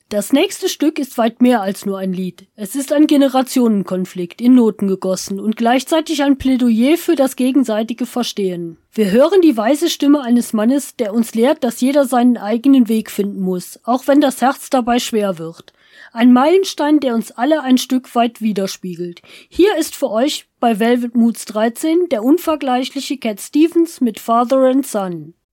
Das nächste Stück ist weit mehr als nur ein Lied. Es ist ein Generationenkonflikt in Noten gegossen und gleichzeitig ein Plädoyer für das gegenseitige Verstehen. Wir hören die weise Stimme eines Mannes, der uns lehrt, dass jeder seinen eigenen Weg finden muss, auch wenn das Herz dabei schwer wird. Ein Meilenstein, der uns alle ein Stück weit widerspiegelt. Hier ist für euch bei Velvet Moods 13 der unvergleichliche Cat Stevens mit Father and Son.